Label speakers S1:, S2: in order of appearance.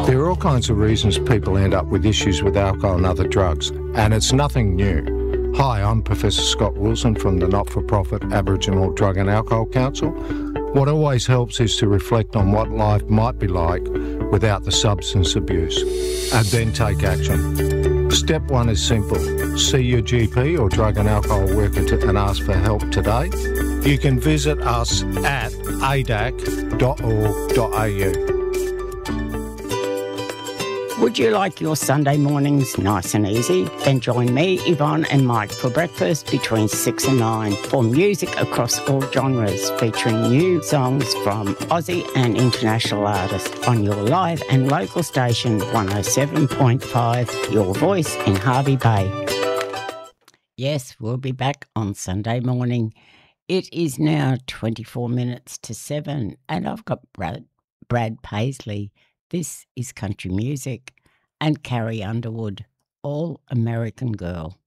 S1: There are all kinds of reasons people end up with issues with alcohol and other drugs, and it's nothing new. Hi, I'm Professor Scott Wilson from the not-for-profit Aboriginal Drug and Alcohol Council. What always helps is to reflect on what life might be like without the substance abuse, and then take action. Step one is simple. See your GP or drug and alcohol worker and ask for help today. You can visit us at adac.org.au.
S2: Would you like your Sunday mornings nice and easy? Then join me, Yvonne and Mike for breakfast between 6 and 9 for music across all genres, featuring new songs from Aussie and international artists on your live and local station 107.5, Your Voice in Hervey Bay. Yes, we'll be back on Sunday morning. It is now 24 minutes to 7 and I've got Brad Paisley. This is country music, and Carrie Underwood, All American Girl.